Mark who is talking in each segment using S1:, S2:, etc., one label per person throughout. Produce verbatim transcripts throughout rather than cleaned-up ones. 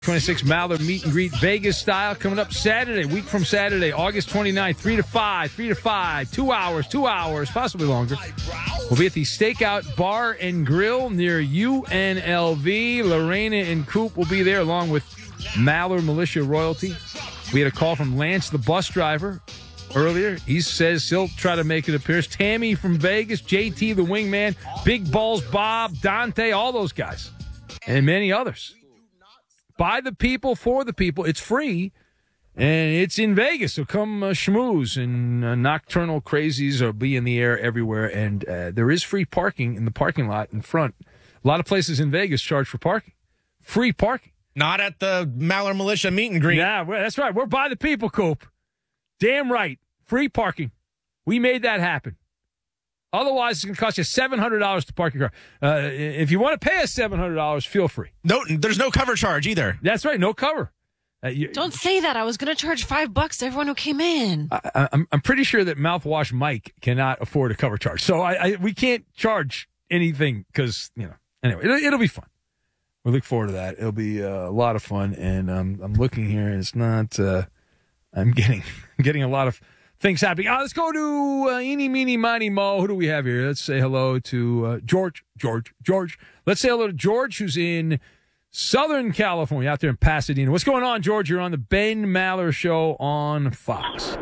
S1: twenty-six Maller Meet and Greet Vegas style coming up Saturday, week from Saturday, August twenty-ninth, three to five, three to five, two hours, two hours, possibly longer. We'll be at the Stakeout Bar and Grill near U N L V. Lorena and Coop will be there along with Maller Militia Royalty. We had a call from Lance, the bus driver, earlier. He says he'll try to make an appearance. Tammy from Vegas, J T the wingman, Big Balls Bob, Dante, all those guys, and many others. By the people, for the people. It's free, and it's in Vegas. So come uh, schmooze, and uh, nocturnal crazies will be in the air everywhere. And uh, there is free parking in the parking lot in front. A lot of places in Vegas charge for parking. Free parking.
S2: Not at the Maller Militia Meet and Greet.
S1: Yeah, well, that's right. We're by the people, Coop. Damn right. Free parking. We made that happen. Otherwise, it's going to cost you seven hundred dollars to park your car. Uh, if you want to pay us seven hundred dollars, feel free.
S2: No, there's no cover charge either.
S1: That's right, no cover. Uh, you,
S3: Don't say that. I was going to charge five bucks to everyone who came in.
S1: I, I'm, I'm pretty sure that Mouthwash Mike cannot afford a cover charge. So I, I we can't charge anything because, you know, anyway, it'll, it'll be fun. We look forward to that. It'll be uh, a lot of fun. And um, I'm looking here, and it's not, uh, I'm getting, I'm getting a lot of things happening. Uh, let's go to uh, Eeny, Meeny, Miny, Mo. Who do we have here? Let's say hello to uh, George, George, George. Let's say hello to George, who's in Southern California, out there in Pasadena. What's going on, George? You're on the Ben Maller Show on Fox.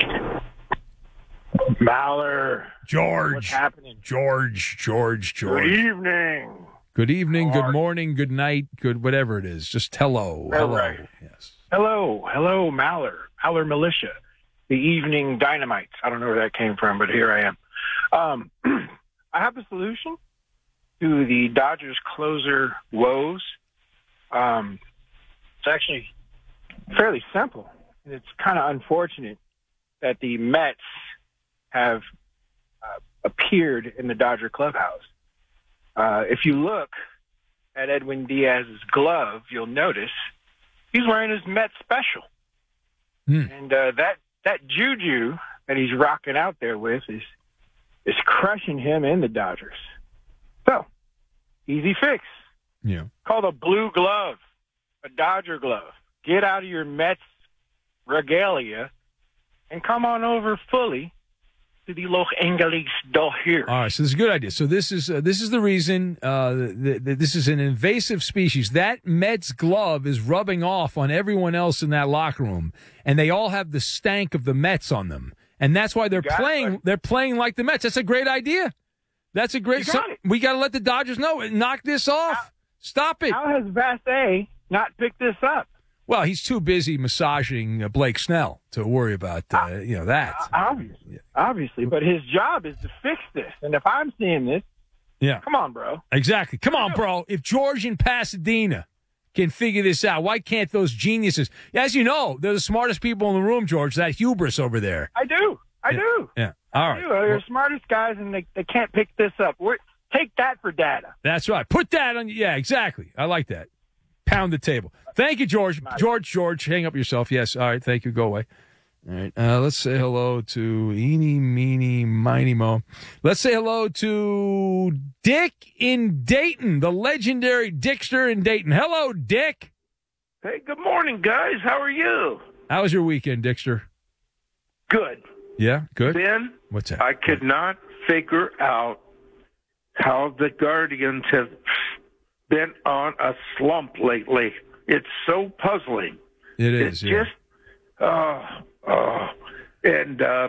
S4: Maller.
S1: George.
S4: What's happening?
S1: George, George, George.
S4: Good evening.
S1: Good evening,
S4: How
S1: good
S4: are
S1: morning, good night, good whatever it is. Just hello. Hello.
S4: right.
S1: Yes.
S4: Hello. Hello, Maller. Maller Militia. The Evening Dynamites. I don't know where that came from, but here I am. Um, I have a solution to the Dodgers closer woes. Um, it's actually fairly simple. And it's kind of unfortunate that the Mets have uh, appeared in the Dodger clubhouse. Uh, if you look at Edwin Diaz's glove, you'll notice he's wearing his Mets special.
S1: Hmm.
S4: And uh, that That juju that he's rocking out there with is is crushing him and the Dodgers. So, easy fix.
S1: Yeah.
S4: Called a blue glove, a Dodger glove. Get out of your Mets regalia and come on over fully to the Los Angeles Dodgers.
S1: All right, so this is a good idea. So this is uh, this is the reason uh, th- th- this is an invasive species. That Mets glove is rubbing off on everyone else in that locker room, and they all have the stank of the Mets on them, and that's why they're playing. It, they're playing like the Mets. That's a great idea. That's a great.
S4: You got
S1: so,
S4: it.
S1: We got to let the Dodgers know. Knock this off. How, Stop it.
S4: How has Vassay not picked this up?
S1: Well, he's too busy massaging uh, Blake Snell to worry about uh, you know that.
S4: Uh, obviously, yeah. obviously, but his job is to fix this. And if I'm seeing this,
S1: yeah,
S4: come on, bro.
S1: Exactly, come on, bro. If George in Pasadena can figure this out, why can't those geniuses? As you know, they're the smartest people in the room, George. That hubris over there.
S4: I do, I
S1: yeah.
S4: do.
S1: Yeah, all
S4: I
S1: right.
S4: do. They're
S1: well,
S4: the smartest guys, and they they can't pick this up. We're, take that for data.
S1: That's right. Put that on. Yeah, exactly. I like that. Pound the table. Thank you, George. George, George, hang up yourself. Yes. All right. Thank you. Go away. All right. Uh, let's say hello to Eeny, Meeny, Miny, Mo. Let's say hello to Dick in Dayton, the legendary Dickster in Dayton. Hello, Dick.
S5: Hey, good morning, guys. How are you?
S1: How was your weekend, Dickster?
S5: Good.
S1: Yeah, good.
S5: Ben,
S1: what's that?
S5: I could not figure out how the Guardians have been on a slump lately. It's so puzzling.
S1: It is,
S5: it's
S1: yeah.
S5: just, uh, uh, and uh,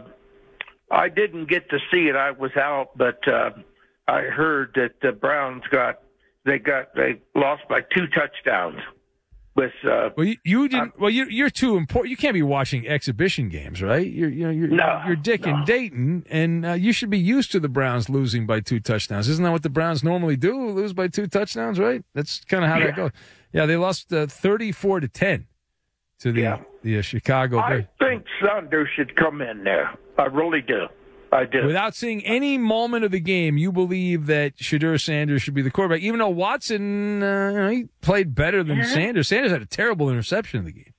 S5: I didn't get to see it. I was out, but uh, I heard that the Browns got they got they lost by two touchdowns. With uh,
S1: well, you, you didn't. Uh, well, you, you're too important. You can't be watching exhibition games, right? You're, you know, you're,
S5: no,
S1: you're Dick
S5: no.
S1: in Dayton, and uh, you should be used to the Browns losing by two touchdowns. Isn't that what the Browns normally do? Lose by two touchdowns, right? That's kind of how
S5: yeah.
S1: that goes. Yeah, they lost uh, thirty-four to ten to the
S5: yeah.
S1: the uh, Chicago Bears.
S5: I think Sanders should come in there. I really do. I do.
S1: Without seeing any moment of the game, you believe that Shadur Sanders should be the quarterback, even though Watson, uh, you know, he played better than
S5: mm-hmm.
S1: Sanders. Sanders had a terrible interception in the game.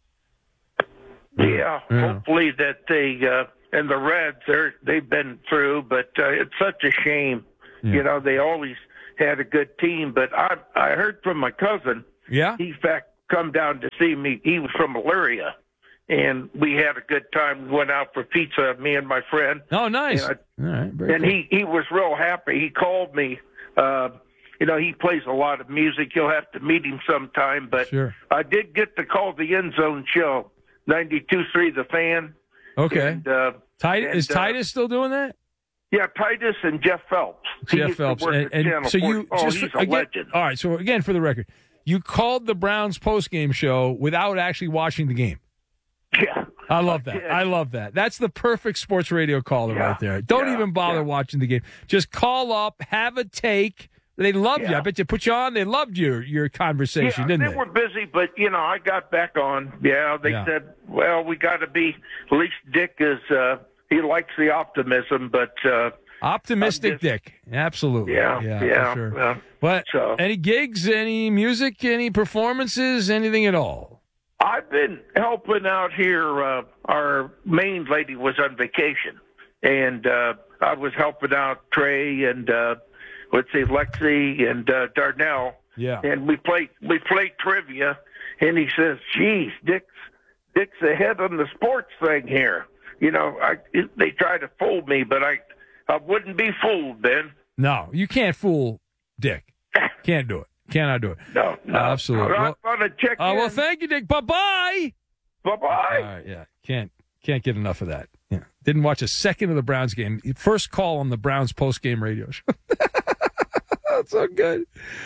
S5: Yeah,
S1: yeah.
S5: hopefully that they uh, and the Reds, they're, they've been through, but uh, it's such a shame.
S1: Yeah.
S5: You know, they always had a good team, but I I heard from my cousin.
S1: Yeah,
S5: He fact come down to see me. He was from Elyria, and we had a good time. We went out for pizza, me and my friend.
S1: Oh, nice.
S5: And, I,
S1: All right, very
S5: and
S1: cool.
S5: he, he was real happy. He called me. Uh, you know, he plays a lot of music. You'll have to meet him sometime. But
S1: Sure.
S5: I did get to call the End Zone Show, ninety-two three The Fan.
S1: Okay.
S5: And, uh,
S1: Titus,
S5: and,
S1: is Titus still doing that?
S5: Yeah, Titus and Jeff Phelps. He
S1: Jeff
S5: used to
S1: Phelps.
S5: work
S1: And,
S5: at
S1: and
S5: Channel
S1: so you
S5: four. Oh,
S1: just
S5: he's a
S1: again,
S5: legend.
S1: all right. So again, for the record, you called the Browns postgame show without actually watching the game.
S5: Yeah.
S1: I love that. I love that. That's the perfect sports radio caller
S5: Yeah.
S1: right there. Don't
S5: Yeah.
S1: even bother
S5: Yeah.
S1: watching the game. Just call up, have a take. They loved you.
S5: Yeah.
S1: I bet you put you on. They loved your your conversation,
S5: Yeah,
S1: didn't
S5: they
S1: they?
S5: were busy, but, you know, I got back on. Yeah, they
S1: Yeah.
S5: said, well, we got to be, at least Dick is, uh, he likes the optimism, but, uh,
S1: Optimistic
S5: I'm just-
S1: Dick. Absolutely.
S5: yeah,
S1: yeah,
S5: yeah.
S1: for sure.
S5: yeah.
S1: But
S5: So-
S1: any gigs, any music, any performances, anything at all?
S5: I've been helping out here. Uh, our main lady was on vacation, and uh, I was helping out Trey and, uh, let's see, Lexi and uh, Darnell.
S1: Yeah.
S5: And we played we played trivia, and he says, "Geez, Dick's Dick's ahead on the sports thing here." You know, I it, they try to fool me, but I I wouldn't be fooled, Ben.
S1: No, you can't fool Dick. Can't do it. Cannot do it.
S5: No, no,
S1: Absolutely.
S5: I'm
S1: Well-
S5: going to check
S1: Uh,
S5: in.
S1: well, thank you, Dick. Bye-bye.
S5: Bye
S1: All
S5: bye.
S1: right, yeah. Can't can't get enough of that. Yeah. Didn't watch a second of the Browns game. First call on the Browns post-game radio show. That's so good.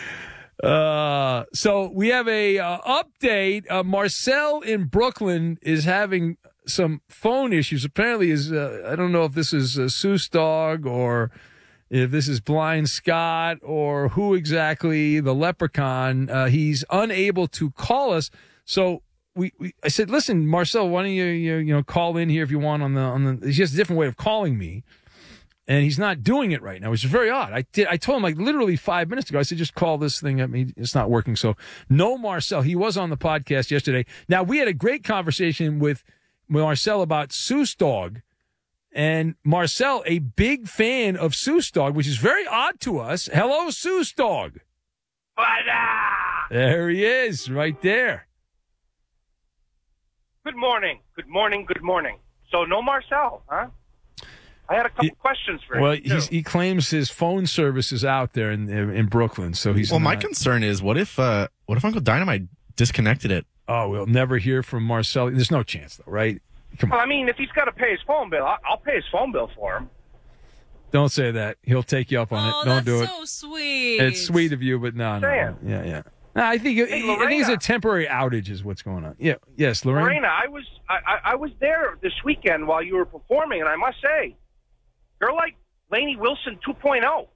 S1: Uh, so we have a uh, update. Uh, Marcel in Brooklyn is having some phone issues. Apparently, is uh, I don't know if this is uh, Seuss Dog or if this is Blind Scott or who exactly, the leprechaun. Uh, he's unable to call us. So we, we I said, listen, Marcel, why don't you, you you know call in here if you want on the on the. He has a different way of calling me. And he's not doing it right now, which is very odd. I did. I told him like literally five minutes ago. I said, just call this thing at me. It's not working. So no Marcel. He was on the podcast yesterday. Now we had a great conversation with Marcel about Seuss Dog, and Marcel, a big fan of Seuss Dog, which is very odd to us. Hello, Seuss Dog. There he is, right there.
S6: Good morning. Good morning. Good morning. So no Marcel, huh? I had a couple
S1: He-
S6: questions for
S1: Well,
S6: you. too.
S1: he's, he claims his phone service is out there in in Brooklyn, so he's.
S2: Well, my
S1: not-
S2: concern is what if uh, what if Uncle Dynamite disconnected it?
S1: Oh, we'll never hear from Marcel. There's no chance, though, right? Come on.
S6: Well, I mean, if he's got to pay his phone bill, I'll, I'll pay his phone bill for him.
S1: Don't say that. He'll take you up on
S3: Oh,
S1: it. Don't
S3: that's
S1: do it.
S3: so sweet.
S1: It's sweet of you, but no, no.
S6: Saying.
S1: Yeah, yeah. No, I think I think it's
S6: Lorena.
S1: a temporary outage is what's going on. Yeah. Yes, Lorraine.
S6: Lorena, I was I, I, I was there this weekend while you were performing, and I must say, you're like Lainey Wilson two point oh.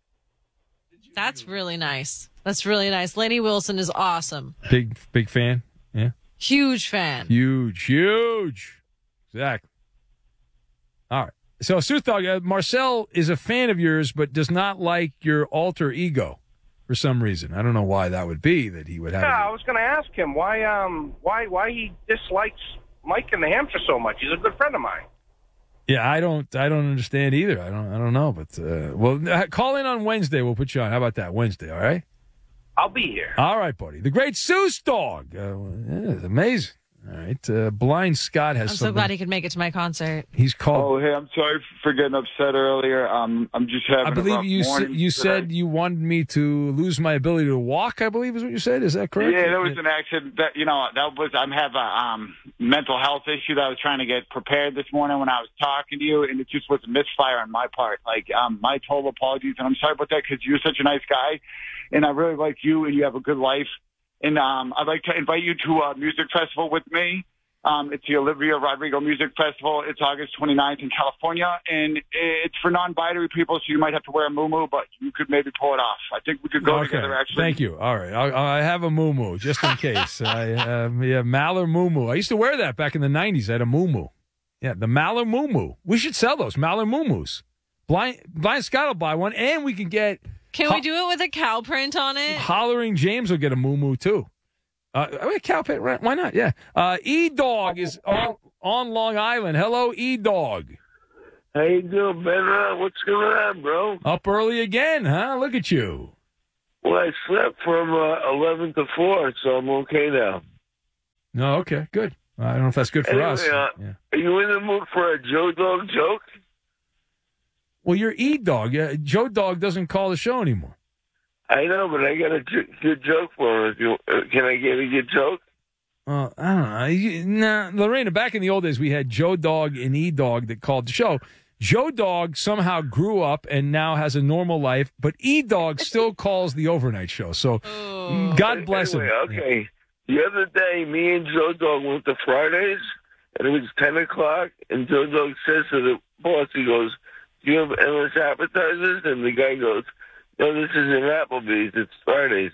S3: That's really nice. That's really nice. Lainey Wilson is awesome.
S1: Big big fan. Yeah.
S3: Huge fan.
S1: Huge, huge. Exactly. All right. So, Seuss Dog, uh, Marcel is a fan of yours, but does not like your alter ego for some reason. I don't know why that would be that he would have.
S6: Yeah, I was going to ask him why um why why he dislikes Mike and the Hamster so much. He's a good friend of mine.
S1: Yeah, I don't. I don't understand either. I don't. I don't know. But uh, well, uh, call in on Wednesday. We'll put you on. How about that? Wednesday. All right.
S6: I'll be here.
S1: All right, buddy. The great Seuss Dog. Uh, yeah, it's amazing. All right. Uh, Blind Scott has
S3: I'm so
S1: something.
S3: glad he could make it to my concert.
S1: He's called.
S7: Oh, hey, I'm sorry for getting upset earlier. Um, I'm just having
S1: I
S7: a
S1: believe
S7: rough
S1: you.
S7: morning
S1: Sa- you said
S7: today.
S1: you wanted me to lose my ability to walk. I believe is what you said. Is that correct?
S7: Yeah, there was an accident. That you know, that was I'm have a um, mental health issue that I was trying to get prepared this morning when I was talking to you, and it just was a misfire on my part. Like, um, my total apologies, and I'm sorry about that because you're such a nice guy, and I really like you, and you have a good life. And um, I'd like to invite you to a music festival with me. Um, it's the Olivia Rodrigo Music Festival. It's August twenty-ninth in California, and it's for non-binary people, so you might have to wear a muumuu, but you could maybe pull it off. I think we could go
S1: Okay.
S7: together, actually.
S1: Thank you. All right. I, I have a muumuu just in case. I um, yeah, Maller muumuu. I used to wear that back in the nineties. I had a muumuu. Yeah, the Maller muumuu. We should sell those Maller muumuus. Blind Blind Scott will buy one, and we can get
S3: Can
S1: Ho-
S3: we do it with a cow print on it?
S1: Hollering James will get a muumuu too. Uh, a cow pet, right? Why not? Yeah. Uh, E Dog is on, on Long Island. Hello, E Dog.
S5: How you doing, Ben? Uh, what's going on, bro?
S1: Up early again, huh? Look at you.
S8: Well, I slept from uh, eleven to four, so I'm okay now.
S1: No, okay, good. I don't know if that's good for
S8: anyway,
S1: us.
S8: Uh,
S1: yeah.
S8: Are you in the mood for a Joe Dog joke?
S1: Well, you're E-Dog. Yeah, Joe Dog doesn't call the show anymore.
S8: I know, but I got a j- good joke for him. If you, uh, can I get a good joke?
S1: Well, I don't know. You, nah, Lorena, back in the old days, we had Joe Dog and E-Dog that called the show. Joe Dog somehow grew up and now has a normal life, but E-Dog still calls the overnight show. So
S3: Oh.
S1: God bless
S8: anyway,
S1: him.
S8: Okay. The other day, me and Joe Dog went to Fridays, and it was ten o'clock, and Joe Dog says to the boss, he goes, do you have endless appetizers? And the guy goes, no, this isn't Applebee's, it's Fridays.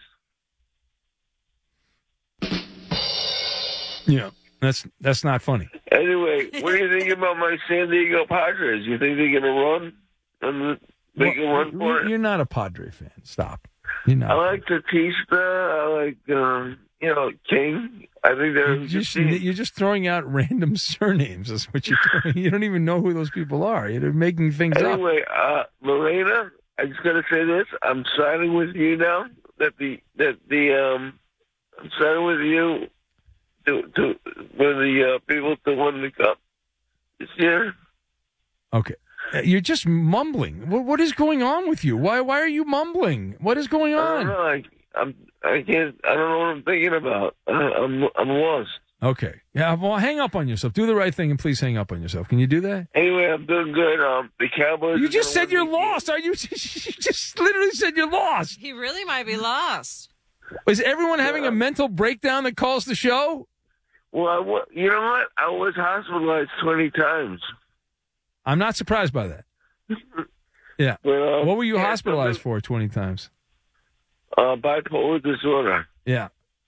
S1: Yeah, that's that's not funny.
S8: Anyway, what do you think about my San Diego Padres? You think they're going to run? And make
S1: Well,
S8: a run for
S1: you're,
S8: it?
S1: you're not a Padre fan. Stop. You're not.
S8: I like Batista. I like, um, you know, King. I think they're
S1: You're just, you're just throwing out random surnames. That's what you're doing. You don't even know who those people are. You're making things up.
S8: Anyway, uh, Lorena, I just got to say this. I'm siding with you now. That the that the um, I'm siding with you to to for the uh, people to win the cup this year.
S1: Okay. Uh, You're just mumbling. What, what is going on with you? Why why are you mumbling? What is going
S8: I don't
S1: on?
S8: know. I, I'm I can't. I don't know what I'm thinking about. I, I'm I'm lost.
S1: Okay. Yeah, well, hang up on yourself. Do the right thing and please hang up on yourself. Can you do that?
S8: Anyway, I'm doing good. Um, the Cowboys.
S1: You
S8: are
S1: just
S8: gonna
S1: said you're
S8: win the game.
S1: lost. Are you? You just literally said you're lost.
S3: He really might be lost.
S1: Is everyone having
S8: Yeah.
S1: a mental breakdown that calls the show?
S8: Well, I, wa- you know what? I was hospitalized twenty times.
S1: I'm not surprised by that. Yeah.
S8: But, uh,
S1: What were you
S8: yeah,
S1: hospitalized
S8: something-
S1: for twenty times?
S8: Uh, bipolar disorder.
S1: Yeah.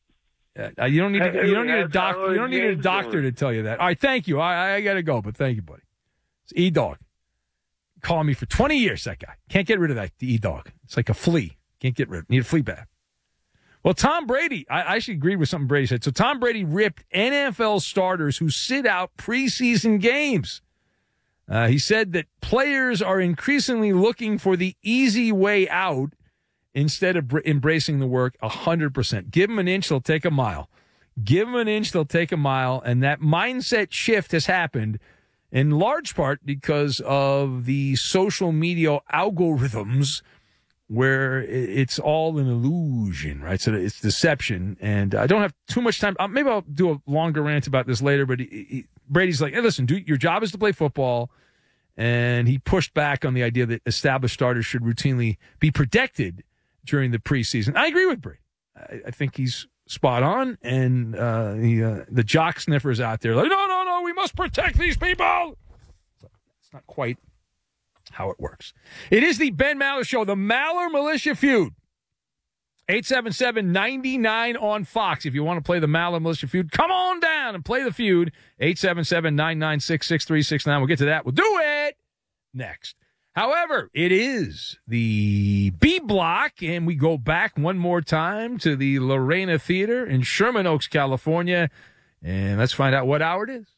S1: Uh, you don't need.
S8: Hey,
S1: You don't need a
S8: that's
S1: doc.
S8: how
S1: You don't need a
S8: James
S1: doctor
S8: doing.
S1: to tell you that. All right. Thank you. I I got to go, but thank you, buddy. It's E Dog. Calling me for twenty years. That guy can't get rid of that. The E Dog. It's like a flea. Can't get rid. Need a flea bath. Well, Tom Brady. I, I actually agreed with something Brady said. So Tom Brady ripped N F L starters who sit out preseason games. Uh, he said that players are increasingly looking for the easy way out instead of br- embracing the work one hundred percent. Give them an inch, they'll take a mile. Give them an inch, they'll take a mile. And that mindset shift has happened in large part because of the social media algorithms where i- it's all an illusion, right? So it's deception. And I don't have too much time. Uh, maybe I'll do a longer rant about this later, but he, he, Brady's like, hey, listen, dude, your job is to play football. And he pushed back on the idea that established starters should routinely be protected during the preseason. I agree with Brady. I, I think he's spot on. And uh, the, uh, the jock sniffers out there like, no, no, no, we must protect these people. So it's not quite how it works. It is the Ben Maller Show, the Maller Militia Feud. eight seven seven, nine nine on Fox. If you want to play the Maller Militia Feud, come on down and play the feud. eight seven seven, nine nine six, six three six nine. We'll get to that. We'll do it next. However, it is the B Block, and we go back one more time to the Lorena Theater in Sherman Oaks, California. And let's find out what hour it is.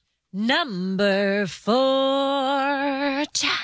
S3: Number four.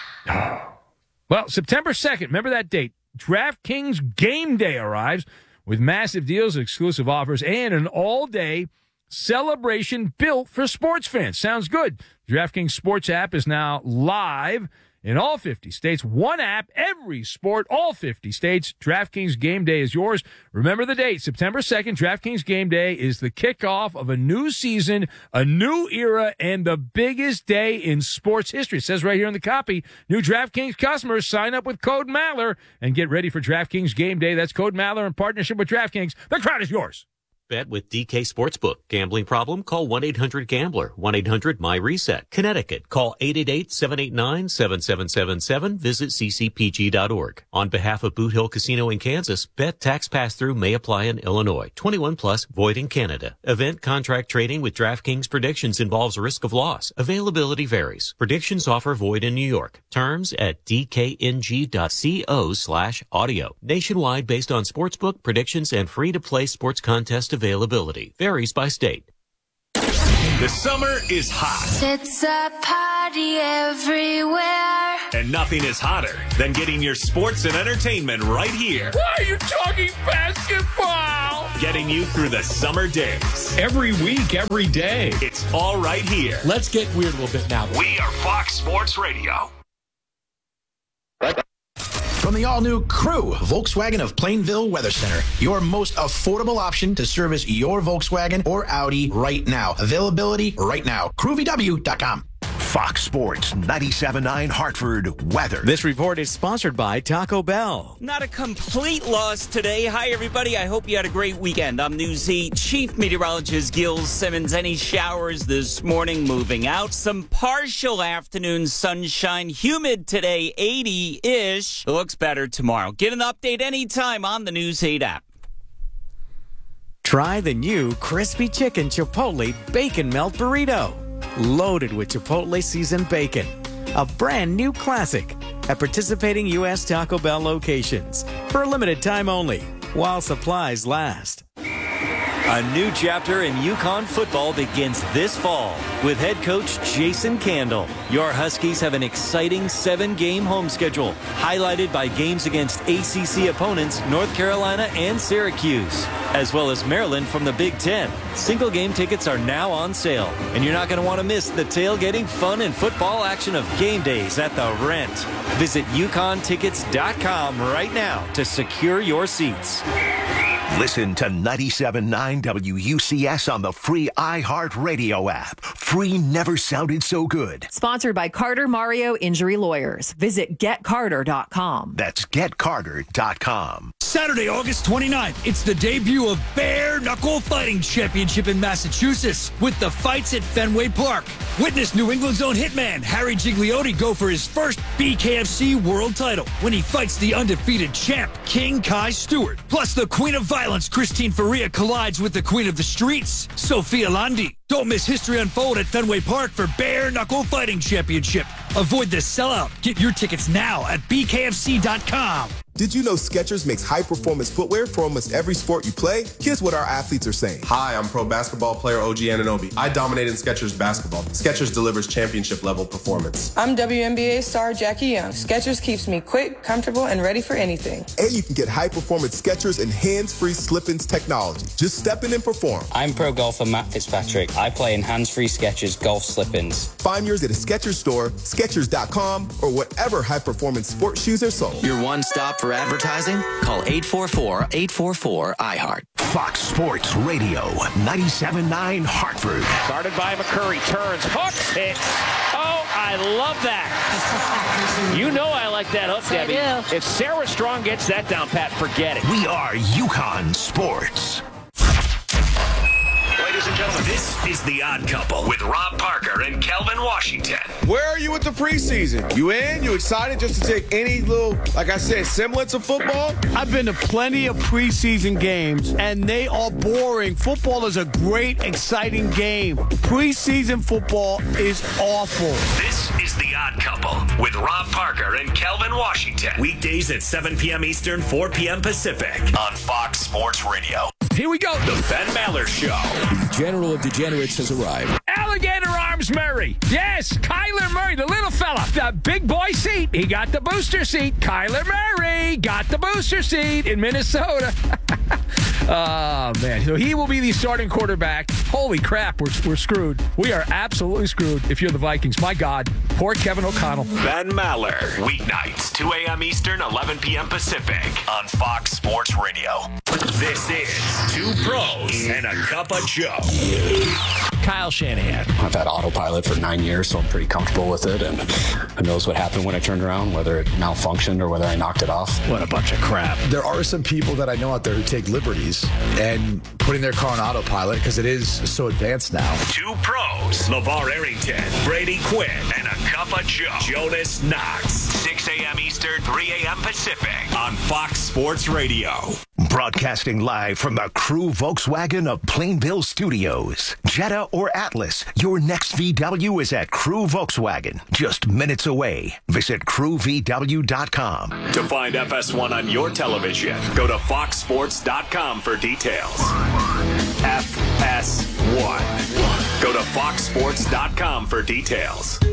S1: Well, September second, remember that date. DraftKings Game Day arrives with massive deals, exclusive offers, and an all-day celebration built for sports fans. Sounds good. DraftKings Sports app is now live in all fifty states. One app, every sport, all fifty states. DraftKings Game Day is yours. Remember the date, September second. DraftKings Game Day is the kickoff of a new season, a new era, and the biggest day in sports history. It says right here in the copy, new DraftKings customers sign up with code Maller and get ready for DraftKings Game Day. That's code Maller in partnership with DraftKings. The crowd is yours.
S9: Bet with D K Sportsbook. Gambling problem? Call one eight hundred gambler. one eight hundred my reset. Connecticut. Call eight eight eight, seven eight nine, seven seven seven seven. Visit c c p g dot org. On behalf of Boot Hill Casino in Kansas, bet tax pass-through may apply in Illinois. twenty-one plus, void in Canada. Event contract trading with DraftKings predictions involves risk of loss. Availability varies. Predictions offer void in New York. Terms at d k n g dot co slash audio. Nationwide based on sportsbook predictions and free-to-play sports contest availability. Varies by state.
S10: The summer is hot.
S11: It's a party everywhere.
S10: And nothing is hotter than getting your sports and entertainment right here.
S1: Why are you talking basketball?
S10: Getting you through the summer days.
S11: Every week, every day.
S10: It's all right here.
S11: Let's get weird a little bit now.
S10: We are Fox Sports Radio.
S12: From the all-new Crew Volkswagen of Plainville Weather Center, your most affordable option to service your Volkswagen or Audi right now. Availability right now. crew v w dot com.
S13: Fox Sports ninety-seven point nine Hartford weather.
S14: This report is sponsored by Taco Bell.
S15: Not a complete loss today. Hi, everybody. I hope you had a great weekend. I'm News eight Chief Meteorologist Gil Simmons. Any showers this morning moving out. Some partial afternoon sunshine. Humid today, eighty-ish. Looks better tomorrow. Get an update anytime on the News eight app.
S14: Try the new Crispy Chicken Chipotle Bacon Melt Burrito. Loaded with Chipotle seasoned bacon. A brand new classic at participating U S Taco Bell locations. For a limited time only, while supplies last.
S16: A new chapter in UConn football begins this fall with head coach Jason Candle. Your Huskies have an exciting seven-game home schedule, highlighted by games against A C C opponents North Carolina and Syracuse, as well as Maryland from the Big Ten. Single-game tickets are now on sale, and you're not going to want to miss the tailgating fun and football action of game days at the Rent. Visit UConn tickets dot com right now to secure your seats.
S13: Listen to ninety-seven point nine W U C S on the free iHeartRadio app. Free never sounded so good.
S17: Sponsored by Carter Mario Injury Lawyers. Visit get carter dot com.
S13: That's get carter dot com.
S18: Saturday, August twenty-ninth, it's the debut of Bare Knuckle Fighting Championship in Massachusetts with the fights at Fenway Park. Witness New England's own hitman, Harry Gigliotti, go for his first B K F C world title when he fights the undefeated champ, King Kai Stewart. Plus, the Queen of Violence, Christine Faria, collides with the Queen of the Streets, Sophia Landi. Don't miss history unfold at Fenway Park for Bare Knuckle Fighting Championship. Avoid the sellout. Get your tickets now at b k f c dot com.
S19: Did you know Skechers makes high-performance footwear for almost every sport you play? Here's what our athletes are saying.
S20: Hi, I'm pro basketball player O G Anunoby. I dominate in Skechers basketball. Skechers delivers championship-level performance.
S21: I'm W N B A star Jackie Young. Skechers keeps me quick, comfortable, and ready for anything.
S19: And you can get high-performance Skechers and hands-free slip-ins technology. Just step in and perform.
S22: I'm pro golfer Matt Fitzpatrick. I play in hands-free Skechers golf slip-ins.
S19: Find yours at a Skechers store, skechers dot com, or whatever high-performance sports shoes are sold.
S12: Your one-stop for advertising? Call eight four four, eight four four, I heart.
S13: Fox Sports Radio, ninety-seven point nine Hartford.
S23: Guarded by McCurry, turns, hooks, hits. Oh, I love that. You know I like that hook, Debbie. If Sarah Strong gets that down, Pat, forget it.
S13: We are UConn Sports.
S10: Ladies and gentlemen, this is The Odd Couple with Rob Parker and Kelvin Washington.
S24: Where are you with the preseason? You in? You excited just to take any little, like I said, semblance of football?
S25: I've been to plenty of preseason games, and they are boring. Football is a great, exciting game. Preseason football is awful.
S10: This is The Odd Couple with Rob Parker and Kelvin Washington. Weekdays at seven p.m. Eastern, four p.m. Pacific on Fox Sports Radio.
S1: Here we go.
S10: The Ben Maller Show.
S11: The General of Degenerates has arrived.
S1: Alligator Arms Murray. Yes, Kyler Murray, the little fella. The big boy seat. He got the booster seat. Kyler Murray got the booster seat in Minnesota. Oh, man. So he will be the starting quarterback. Holy crap, we're, we're screwed. We are absolutely screwed if you're the Vikings. My God. Poor Kevin O'Connell.
S10: Ben Maller. Weeknights, two a.m. Eastern, eleven p.m. Pacific on Fox Sports Radio. This is Two Pros and a Cup of Joe.
S1: Kyle Shanahan.
S26: I've had autopilot for nine years, so I'm pretty comfortable with it. And who knows what happened when I turned around, whether it malfunctioned or whether I knocked it off.
S1: What a bunch of crap.
S27: There are some people that I know out there who take liberties and putting their car on autopilot because it is so advanced now.
S10: Two Pros. LeVar Arrington, Brady Quinn, and a Cup of Joe. Jonas Knox. six a.m. Eastern, three a.m. Pacific on Fox Sports Radio.
S13: Broadcasting live from the Crew Volkswagen of Plainville Studios. Jetta or Atlas, your next V W is at Crew Volkswagen, just minutes away. Visit crew v w dot com.
S10: To find F S one on your television, go to fox sports dot com for details. F S one. Go to fox sports dot com for details.